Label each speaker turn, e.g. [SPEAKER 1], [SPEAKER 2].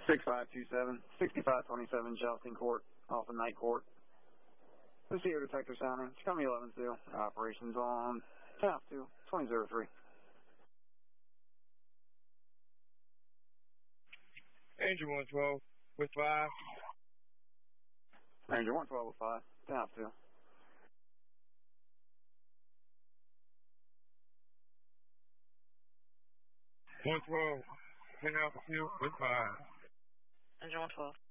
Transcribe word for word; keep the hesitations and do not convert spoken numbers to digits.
[SPEAKER 1] six five two seven, sixty-five twenty-seven Charleston Court, off of Night Court. The C O detector sounding. It's coming eleven two. Operations on ten off two, twenty oh three.
[SPEAKER 2] Ranger one twelve with five.
[SPEAKER 1] Ranger one twelve with five, ten off two.
[SPEAKER 2] one twelve, ten off two with five.
[SPEAKER 3] Ranger one twelve.